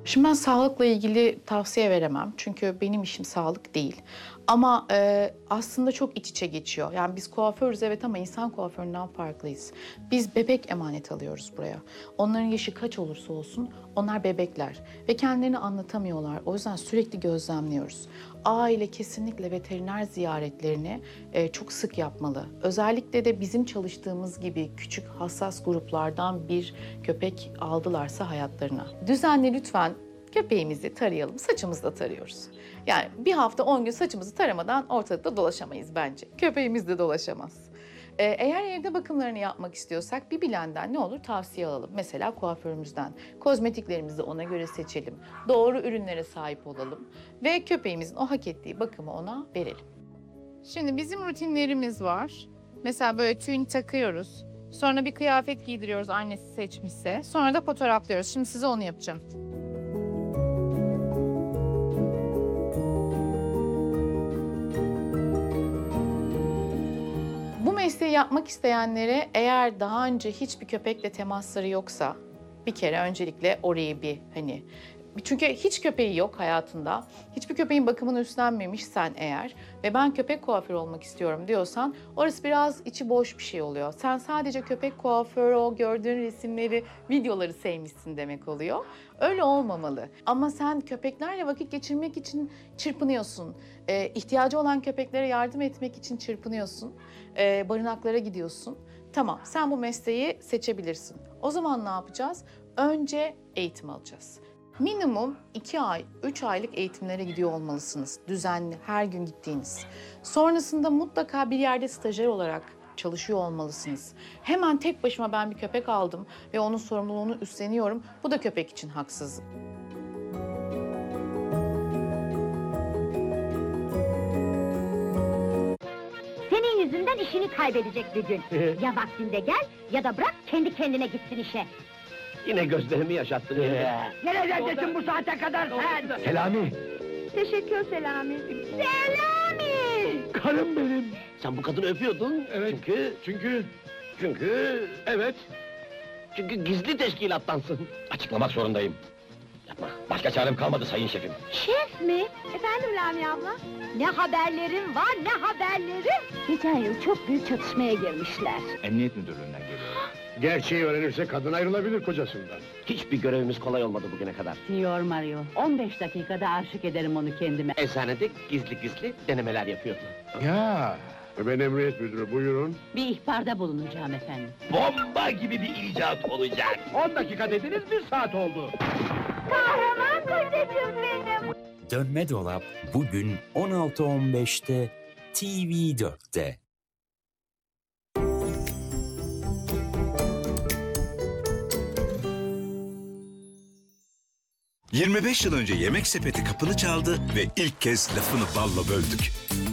Şimdi ben sağlıkla ilgili tavsiye veremem. Çünkü benim işim sağlık değil. Ama aslında çok iç içe geçiyor. Yani biz kuaförüz evet ama insan kuaföründen farklıyız. Biz bebek emanet alıyoruz buraya. Onların yaşı kaç olursa olsun onlar bebekler. Ve kendilerini anlatamıyorlar. O yüzden sürekli gözlemliyoruz. Aile kesinlikle veteriner ziyaretlerini çok sık yapmalı. Özellikle de bizim çalıştığımız gibi küçük hassas gruplardan bir köpek aldılarsa hayatlarına. Düzenli lütfen köpeğimizi tarayalım, saçımızı da tarıyoruz. Yani bir hafta 10 gün saçımızı taramadan ortalıkta dolaşamayız bence. Köpeğimiz de dolaşamaz. Eğer evde bakımlarını yapmak istiyorsak bir bilenden ne olur tavsiye alalım. Mesela kuaförümüzden. Kozmetiklerimizi ona göre seçelim. Doğru ürünlere sahip olalım. Ve köpeğimizin o hak ettiği bakımı ona verelim. Şimdi bizim rutinlerimiz var. Mesela böyle tüyünü takıyoruz. Sonra bir kıyafet giydiriyoruz annesi seçmişse. Sonra da fotoğraflıyoruz. Şimdi size onu yapacağım. Bu mesleği yapmak isteyenlere eğer daha önce hiçbir köpekle temasları yoksa bir kere öncelikle orayı çünkü hiç köpeği yok hayatında. Hiçbir köpeğin bakımını üstlenmemişsen eğer ve ben köpek kuaförü olmak istiyorum diyorsan orası biraz içi boş bir şey oluyor. Sen sadece köpek kuaförü o gördüğün resimleri, videoları sevmişsin demek oluyor. Öyle olmamalı. Ama sen köpeklerle vakit geçirmek için çırpınıyorsun. İhtiyacı olan köpeklere yardım etmek için çırpınıyorsun. Barınaklara gidiyorsun. Tamam, sen bu mesleği seçebilirsin. O zaman ne yapacağız? Önce eğitim alacağız. Minimum 2 ay, 3 aylık eğitimlere gidiyor olmalısınız. Düzenli, her gün gittiğiniz. Sonrasında mutlaka bir yerde stajyer olarak çalışıyor olmalısınız. Hemen tek başıma ben bir köpek aldım ve onun sorumluluğunu üstleniyorum. Bu da köpek için haksızlık. Senin yüzünden işini kaybedecek bir gün. Ya vaktinde gel ya da bırak kendi kendine gitsin işe. Yine gözlerimi yaşattın yenge. Nerelerdesin bu saate kadar sen? Selami, Teşekkür Selami. Selami! karım benim. Sen bu kadını öpüyordun. Evet. Çünkü... Evet. Çünkü gizli teşkilattansın. Açıklamak zorundayım. Yapma. Başka çarem kalmadı sayın şefim. Şef mi? Efendim Lami abla? Ne haberlerim var, ne haberlerim? Geçen yıl çok büyük çatışmaya girmişler. Emniyet müdürlüğünden geliyor. Gerçeği öğrenirse kadın ayrılabilir kocasından. Hiçbir görevimiz kolay olmadı bugüne kadar. Signor Mario, 15 dakikada aşık ederim onu kendime. Eczanede gizli denemeler yapıyordu. Ya. Ben emniyet müdürü, buyurun. Bir ihbarda bulunacağım efendim. Bomba gibi bir icat olacak. 10 dakika dediniz, 1 saat oldu. Kahraman kocacığım benim! Dönme Dolap bugün 16.15'te TV4'te. ...25 yıl önce Yemek Sepeti kapını çaldı ve ilk kez lafını balla böldük.